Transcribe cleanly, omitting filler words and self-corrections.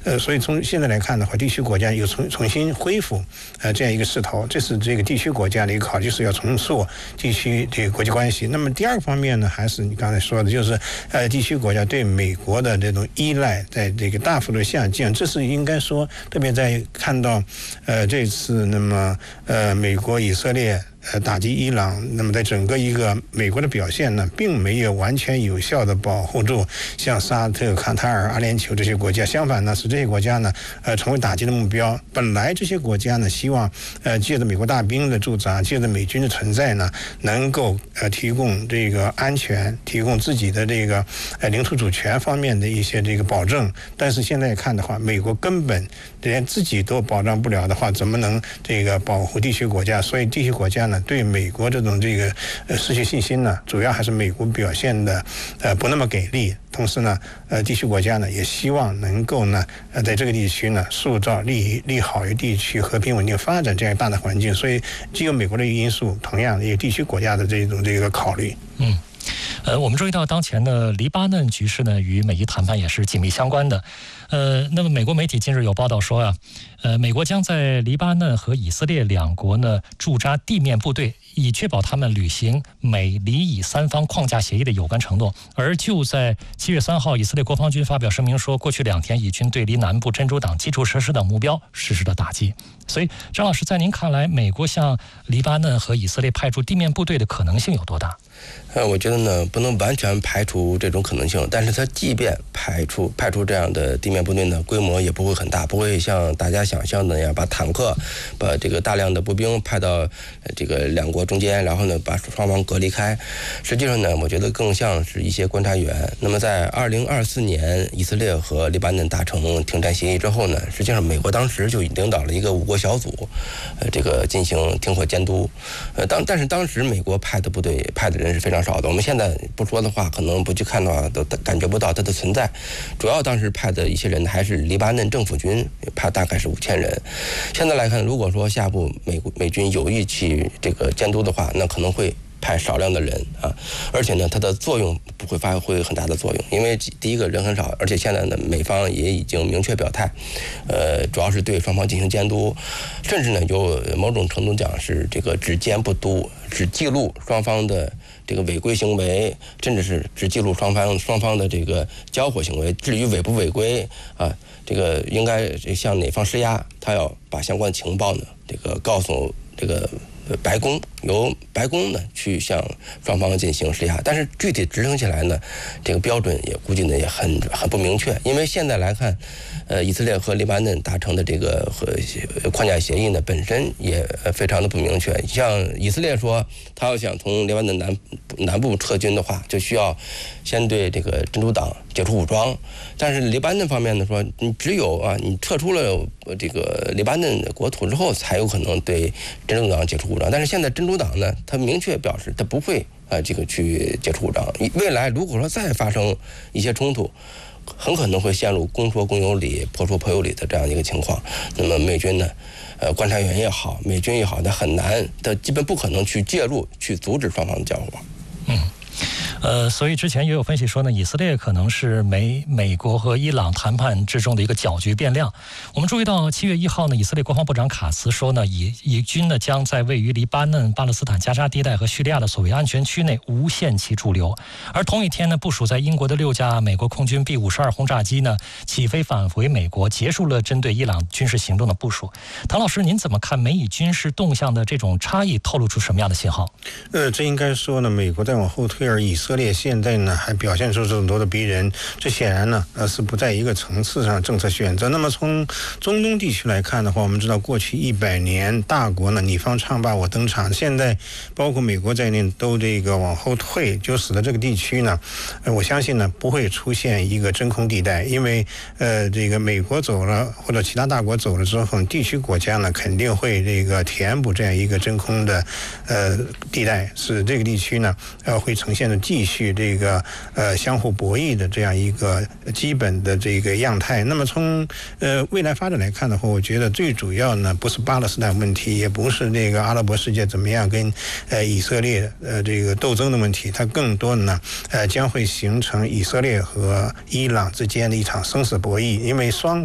所以从现在来看的话，地区国家又重新恢复这样一个势头，这是这个地区国家的一个考虑，就是要重塑地区这个国际关系。那么第二个方面呢，还是你刚才说的，就是地区国家对美国的这种依赖在这个大幅度下降，这是应该说，特别在看到这次那么美国以色列打击伊朗，那么在整个一个美国的表现呢，并没有完全有效的保护住像沙特、卡塔尔、阿联酋这些国家，相反呢，使这些国家呢成为打击的目标。本来这些国家呢，希望借着美国大兵的驻扎，借着美军的存在呢，能够提供这个安全，提供自己的这个领土主权方面的一些这个保证。但是现在看的话，美国根本连自己都保障不了的话，怎么能这个保护地区国家？所以地区国家呢，对美国这种这个失去信心呢，主要还是美国表现的不那么给力。同时呢，地区国家呢也希望能够呢在这个地区呢塑造利好于地区和平稳定发展这样大的环境。所以既有美国的一个因素，同样也有地区国家的这个考虑。 我们注意到当前的黎巴嫩局势呢，与美伊谈判也是紧密相关的。那么美国媒体近日有报道说美国将在黎巴嫩和以色列两国呢驻扎地面部队，以确保他们履行美黎以三方框架协议的有关承诺。而就在7月3号，以色列国防军发表声明说，过去2天以军对黎南部珍珠港基础设施等目标实施了打击。所以张老师，在您看来，美国向黎巴嫩和以色列派驻地面部队的可能性有多大？ 我觉得呢，不能完全排除这种可能性，但是它即便派出这样的地面部队呢，规模也不会很大，不会像大家想象的那样把坦克、把这个大量的步兵派到这个两国中间，然后呢把双方隔离开。实际上呢，我觉得更像是一些观察员。那么在2024年以色列和黎巴嫩达成停战协议之后呢，实际上美国当时就领导了一个5国小组，这个进行停火监督。但是当时美国派的部队派的人是非常少的，我们现在不说的话，可能不去看的话都感觉不到它的存在。主要当时派的一些人还是黎巴嫩政府军，派大概是5000人。现在来看，如果说下部美军有意去这个监督的话，那可能会派少量的人而且呢，它的作用不会发挥很大的作用，因为第一个人很少，而且现在呢，美方也已经明确表态，主要是对双方进行监督，甚至呢，有某种程度讲是这个只监不督，只记录双方的这个违规行为，甚至是只记录双方的这个交火行为。至于违不违规这个应该向哪方施压，他要把相关情报呢，这个告诉这个白宫，由白宫呢去向双方进行施压。但是具体执行起来呢，这个标准也估计呢也很不明确。因为现在来看，以色列和黎巴嫩达成的这个框架协议呢，本身也非常的不明确。像以色列说，他要想从黎巴嫩南部撤军的话，就需要先对这个真主党解除武装。但是黎巴嫩方面呢说，你只有你撤出了这个黎巴嫩的国土之后，才有可能对真主党解除武装。但是现在真主党呢，他明确表示他不会这个去解除武装。未来如果说再发生一些冲突，很可能会陷入公说公有理，婆说婆有理的这样一个情况。那么美军呢，观察员也好，美军也好，他很难，他基本不可能去介入，去阻止双方的交火。 所以之前也有分析说呢，以色列可能是美国和伊朗谈判之中的一个搅局变量。我们注意到7月1号呢，以色列国防部长卡茨说呢，以军呢将在位于黎巴嫩、巴勒斯坦加沙地带和叙利亚的所谓安全区内无限期驻留。而同一天呢，部署在英国的6架美国空军 B-52轰炸机呢起飞返回美国，结束了针对伊朗军事行动的部署。唐老师，您怎么看美以军事动向的这种差异，透露出什么样的信号？ 这应该说呢，美国在往后退，而以色列现在呢还表现出这么多的逼人，这显然呢是不在一个层次上政策选择。那么从中东地区来看的话，我们知道过去100年大国呢你方唱罢我登场，现在包括美国在内都这个往后退，就使得这个地区呢我相信呢不会出现一个真空地带。因为这个美国走了或者其他大国走了之后，地区国家呢肯定会这个填补这样一个真空的地带，使这个地区呢会呈现的继续这个相互博弈的这样一个基本的这个样态。那么从未来发展来看的话，我觉得最主要呢不是巴勒斯坦问题，也不是那个阿拉伯世界怎么样跟以色列这个斗争的问题，它更多呢将会形成以色列和伊朗之间的一场生死博弈。因为双